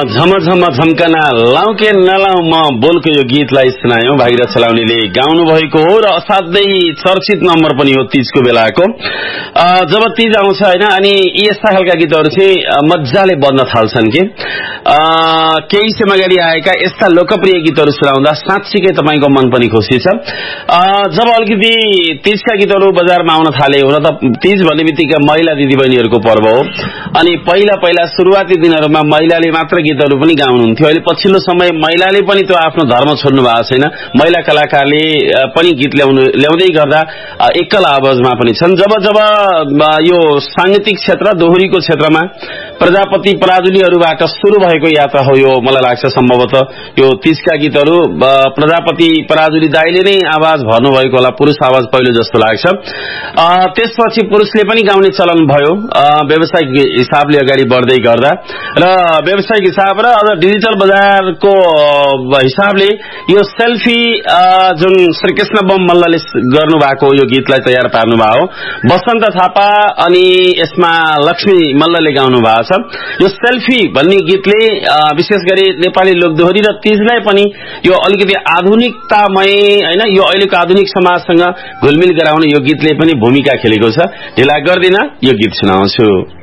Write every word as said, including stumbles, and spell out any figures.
झम झम झम्कना लाउके नलाउ म बोलको यो गीतलाई सुनायौं भागीरथ चलाउनेले गाउनु भएको हो र असाध्यै चर्चित नम्बर पनि हो तीजको बेलाको। जब तीज आउँछ हैन अनि यस्ता खालका गीतहरू चाहिँ मज्जाले बज्न थाल्छन् के केही समय अगाडि आएका यस्ता लोकप्रिय गीतहरू सुनाउँदा साँच्चीकै तपाईको मन पनि खुसी छ। जब अलिकति तीजका गीतहरू बजारमा आउन थाले हुन त तीज भन्ने बित्तिकै महिला दिदीबहिनीहरूको पर्व हो अनि पहिला पहिला सुरुवाती दिनहरूमा महिलाले मात्र गीतहरू पनि गाउनुहुन्थ्यो। अहिले पछिल्लो समय महिलाले पनि त्यो आफ्नो धर्म छोड्नु भएको छैन, महिला कलाकारले पनि गीत ल्याउनु ल्याउँदै गर्दा एकल आवाजमा पनि छन्। जब जब यो सांगीतिक क्षेत्र दोहोरीको क्षेत्रमा प्रजापति पराजुलीहरूबाट सुरु भएको यात्रा हो यो, मलाई लाग्छ सम्भवतः यो तीजका गीतहरू प्रजापति पराजुली दाइले नै आवाज भर्नु भएको होला, पुरुष आवाज पहिलो जस्तो लाग्छ। त्यसपछि पुरुषले पनि गाउने चलन भयो व्यावसायिक हिसाबले अगाडि बढ्दै गर्दा र व्यावसायिक हिसाब र अझ डिजिटल बजारको हिसाबले यो सेल्फी जुन श्री कृष्ण बम मल्लले गर्नु भएको यो गीतलाई तयार पार्नु भयो बसन्त थापा अनि यसमा लक्ष्मी मल्लले गाउनु भएको छ। यो सेल्फी भन्ने गीतले विशेष गरी नेपाली लोकदोहोरी र तीजलाई पनि यो अलिकति आधुनिकतामय हैन यो अहिलेको आधुनिक समाजसँग घुलमिल गराउने यो गीतले पनि भूमिका खेलेको छ। ढिला गर्दिन यो गीत सुनाउँछु।